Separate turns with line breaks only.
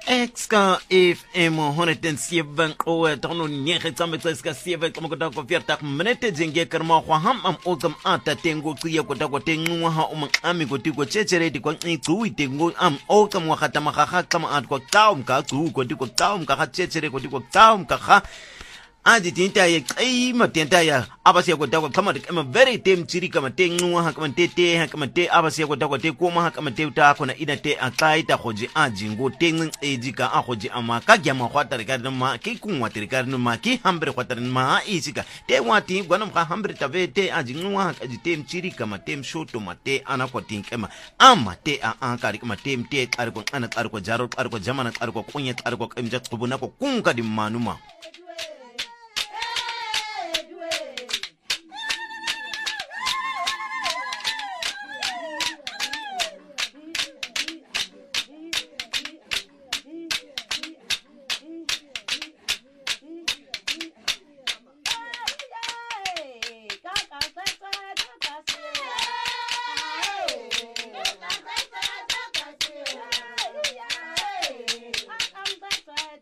Exka FM 107 qoe tono nege tsametse ska 7 koma kota ko 40 minute jenge karma kwa ham am ozam ata tengo tsiya kota ko tengu ha umqami ko tiko checheredi ko nqi tengo am ozam wa khata magaga kama at ko taum ka tsu ko tiko taum ka cechere ko tiko taum ka kha aji tinta ye ai matenta ya abasiya ko dago kama kama very tem chiri kama tengu ha kama tete ha kama te abasiya ko dago te koma ha kama te uta ko na ina te akai ta khoji aji ngo tengu eji ka a khoji ama ka gyama khwata re ka ma ki kunwa te ka ma ki hambre khwata ma isika te wati gwana mkha hambre tavete aji ngo ha aji tem chiri kama tem shoto mate ana ko tinkema ama te a ka ri kama tem te kar ko ana kar ko jaro kar ko jamana kar ko kunya kar ko kemja kubuna ko kunka di manuma